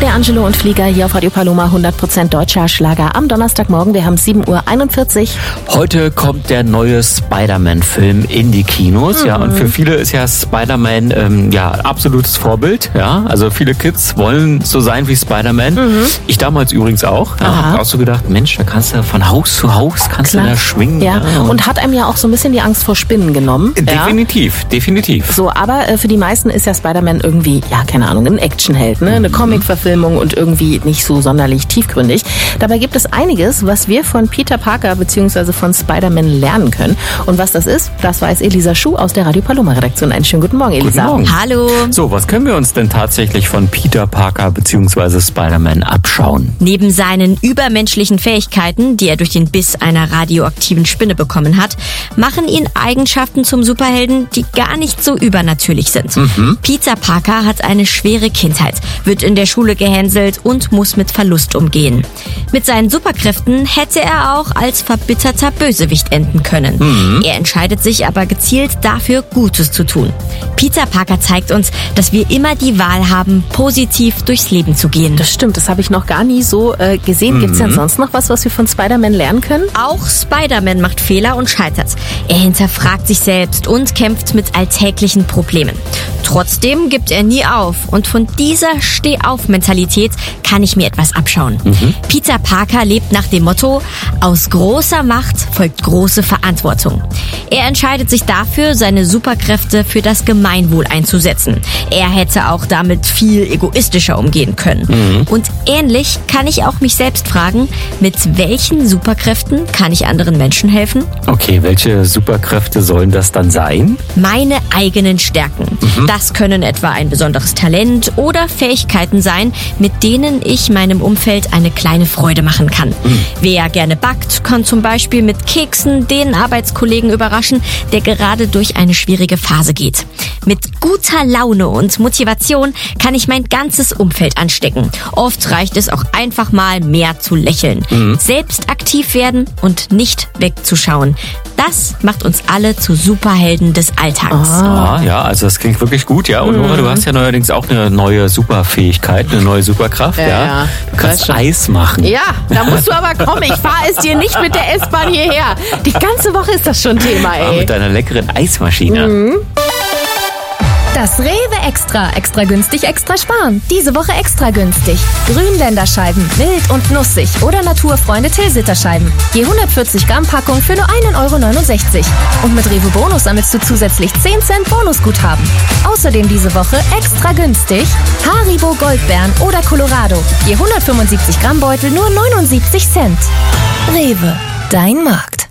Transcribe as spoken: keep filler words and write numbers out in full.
Maya Angelou und Flieger hier auf Radio Paloma, hundert Prozent deutscher Schlager am Donnerstagmorgen. Wir haben sieben Uhr einundvierzig. Heute kommt der neue Spider-Man-Film in die Kinos. Mhm. Ja, und für viele ist ja Spider-Man ähm, ja absolutes Vorbild. Ja, also viele Kids wollen so sein wie Spider-Man. Mhm. Ich damals übrigens auch. Ja, hab auch so gedacht, Mensch, da kannst du von Haus zu Haus kannst Klar. du da schwingen. Ja. Ja. Und, und hat einem ja auch so ein bisschen die Angst vor Spinnen genommen. Definitiv, ja. definitiv. So, aber äh, für die meisten ist ja Spider-Man irgendwie, ja, keine Ahnung, ein Actionheld, ne? Eine Comic-Verfilmung und irgendwie nicht so sonderlich tiefgründig. Dabei gibt es einiges, was wir von Peter Parker bzw. von Spider-Man lernen können. Und was das ist, das weiß Elisa Schuh aus der Radio Paloma-Redaktion. Einen schönen guten Morgen, Elisa. Guten Morgen. Hallo. So, was können wir uns denn tatsächlich von Peter Parker bzw. Spider-Man abschauen? Neben seinen übermenschlichen Fähigkeiten, die er durch den Biss einer radioaktiven Spinne bekommen hat, machen ihn Eigenschaften zum Superhelden, die gar nicht so übernatürlich sind. Mhm. Peter Parker hat eine schwere Kindheit, wird in der Schule gehänselt und muss mit Verlust umgehen. Mit seinen Superkräften hätte er auch als verbitterter Bösewicht enden können. Mhm. Er entscheidet sich aber gezielt dafür, Gutes zu tun. Peter Parker zeigt uns, dass wir immer die Wahl haben, positiv durchs Leben zu gehen. Das stimmt, das habe ich noch gar nie so äh, gesehen. Mhm. Gibt es denn sonst noch was, was wir von Spider-Man lernen können? Auch Spider-Man macht Fehler und scheitert. Er hinterfragt sich selbst und kämpft mit alltäglichen Problemen. Trotzdem gibt er nie auf und von dieser Steh-auf-Mentalität kann ich mir etwas abschauen. Mhm. Peter Parker lebt nach dem Motto, aus großer Macht folgt große Verantwortung. Er entscheidet sich dafür, seine Superkräfte für das Gemeinwohl einzusetzen. Er hätte auch damit viel egoistischer umgehen können. Mhm. Und ähnlich kann ich auch mich selbst fragen, mit welchen Superkräften kann ich anderen Menschen helfen? Okay, welche Superkräfte sollen das dann sein? Meine eigenen Stärken. Mhm. Das können etwa ein besonderes Talent oder Fähigkeiten sein, mit denen ich meinem Umfeld eine kleine Freude machen kann. Mhm. Wer gerne backt, kann zum Beispiel mit Keksen den Arbeitskollegen überraschen, der gerade durch eine schwierige Phase geht. Mit guter Laune und Motivation kann ich mein ganzes Umfeld anstecken. Oft reicht es auch einfach mal mehr zu lächeln. Mhm. Selbst aktiv werden und nicht wegzuschauen. Das macht uns alle zu Superhelden des Alltags. Ah, ja, also das klingt wirklich gut, ja. Und Nora, du hast ja neuerdings auch eine neue Superfähigkeit, eine neue Superkraft, ja. ja. ja. Du kannst Eis machen. Ja, da musst du aber kommen. Ich fahre es dir nicht mit der S-Bahn hierher. Die ganze Woche ist das schon Thema, ey. Ja, mit deiner leckeren Eismaschine. Mhm. Das Rewe Extra. Extra günstig, extra sparen. Diese Woche extra günstig. Grünländerscheiben, wild und nussig oder Naturfreunde Tilsiterscheiben. Je hundertvierzig Gramm Packung für nur ein Euro neunundsechzig. Und mit Rewe Bonus sammelst du zusätzlich zehn Cent Bonusguthaben. Außerdem diese Woche extra günstig Haribo Goldbeeren oder Colorado. Je hundertfünfundsiebzig Gramm Beutel nur neunundsiebzig Cent. Rewe, dein Markt.